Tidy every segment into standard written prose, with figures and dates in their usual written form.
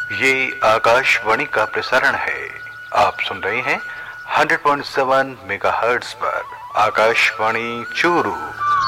ये आकाशवाणी का प्रसारण है। आप सुन रहे हैं 100.7 मेगाहर्ट्ज पर आकाशवाणी चूरू।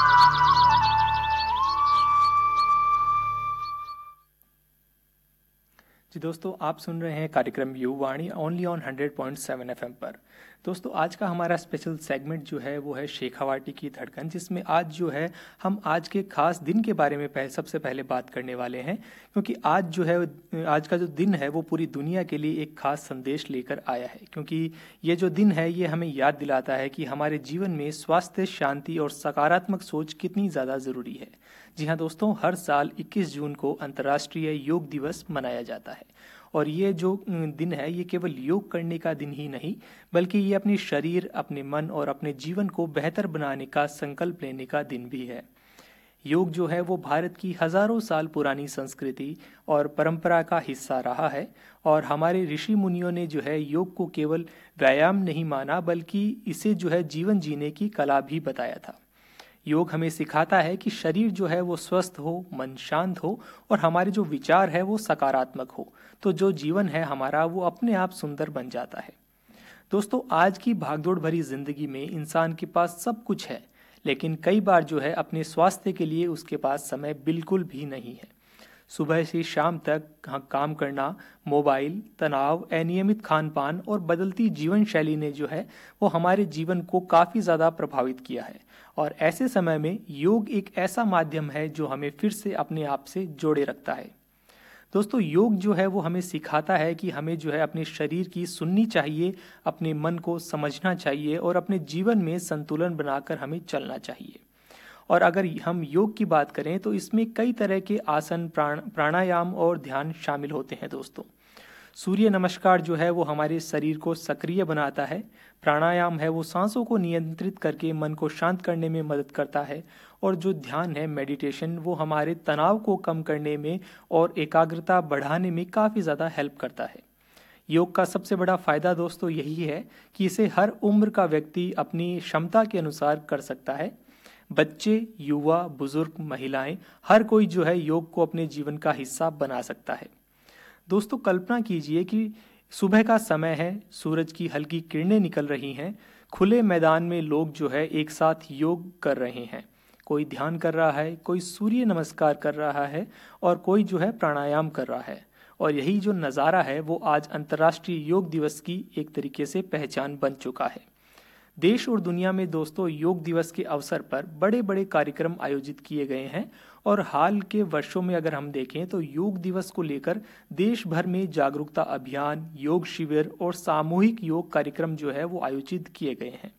जी दोस्तों, आप सुन रहे हैं कार्यक्रम युवाणी ओनली ऑन 100.7 एफएम पर। दोस्तों, आज का हमारा स्पेशल सेगमेंट जो है वो है शेखावाटी की धड़कन, जिसमें आज जो है हम आज के खास दिन के बारे में सबसे पहले बात करने वाले हैं, क्योंकि आज जो है आज का जो दिन है वो पूरी दुनिया के लिए एक खास संदेश लेकर आया है। क्योंकि ये जो दिन है ये हमें याद दिलाता है कि हमारे जीवन में स्वास्थ्य, शांति और सकारात्मक सोच कितनी ज़्यादा ज़रूरी है। जी हाँ दोस्तों, हर साल 21 जून को अंतर्राष्ट्रीय योग दिवस मनाया जाता है। और ये जो दिन है ये केवल योग करने का दिन ही नहीं, बल्कि ये अपने शरीर, अपने मन और अपने जीवन को बेहतर बनाने का संकल्प लेने का दिन भी है। योग जो है वो भारत की हजारों साल पुरानी संस्कृति और परंपरा का हिस्सा रहा है। और हमारे ऋषि मुनियों ने जो है योग को केवल व्यायाम नहीं माना, बल्कि इसे जो है जीवन जीने की कला भी बताया था। योग हमें सिखाता है कि शरीर जो है वो स्वस्थ हो, मन शांत हो और हमारे जो विचार है वो सकारात्मक हो, तो जो जीवन है हमारा वो अपने आप सुंदर बन जाता है। दोस्तों, आज की भागदौड़ भरी जिंदगी में इंसान के पास सब कुछ है, लेकिन कई बार जो है अपने स्वास्थ्य के लिए उसके पास समय बिल्कुल भी नहीं है। सुबह से शाम तक काम करना, मोबाइल, तनाव, अनियमित खान पान और बदलती जीवन शैली ने जो है वो हमारे जीवन को काफ़ी ज़्यादा प्रभावित किया है। और ऐसे समय में योग एक ऐसा माध्यम है जो हमें फिर से अपने आप से जोड़े रखता है। दोस्तों, योग जो है वो हमें सिखाता है कि हमें जो है अपने शरीर की सुननी चाहिए, अपने मन को समझना चाहिए और अपने जीवन में संतुलन बनाकर हमें चलना चाहिए। और अगर हम योग की बात करें तो इसमें कई तरह के आसन, प्राणायाम और ध्यान शामिल होते हैं। दोस्तों, सूर्य नमस्कार जो है वो हमारे शरीर को सक्रिय बनाता है। प्राणायाम है वो सांसों को नियंत्रित करके मन को शांत करने में मदद करता है। और जो ध्यान है, मेडिटेशन, वो हमारे तनाव को कम करने में और एकाग्रता बढ़ाने में काफ़ी ज़्यादा हेल्प करता है। योग का सबसे बड़ा फायदा दोस्तों यही है कि इसे हर उम्र का व्यक्ति अपनी क्षमता के अनुसार कर सकता है। बच्चे, युवा, बुजुर्ग, महिलाएं, हर कोई जो है योग को अपने जीवन का हिस्सा बना सकता है। दोस्तों, कल्पना कीजिए कि सुबह का समय है, सूरज की हल्की किरणें निकल रही हैं, खुले मैदान में लोग जो है एक साथ योग कर रहे हैं। कोई ध्यान कर रहा है, कोई सूर्य नमस्कार कर रहा है और कोई जो है प्राणायाम कर रहा है। और यही जो नज़ारा है वो आज अंतर्राष्ट्रीय योग दिवस की एक तरीके से पहचान बन चुका है। देश और दुनिया में दोस्तों योग दिवस के अवसर पर बड़े बड़े कार्यक्रम आयोजित किए गए हैं। और हाल के वर्षों में अगर हम देखें तो योग दिवस को लेकर देश भर में जागरूकता अभियान, योग शिविर और सामूहिक योग कार्यक्रम जो है वो आयोजित किए गए हैं।